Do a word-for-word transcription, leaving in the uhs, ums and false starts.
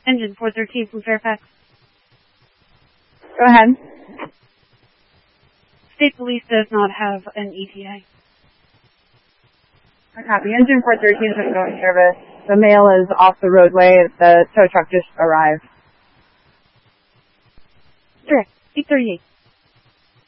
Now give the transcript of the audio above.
Engine four thirteen from Fairfax. Go ahead. State Police does not have an E T A. I copy. Engine four thirteen is in going service. The mail is off the roadway. The tow truck just arrived. Direct, eight thirty-eight.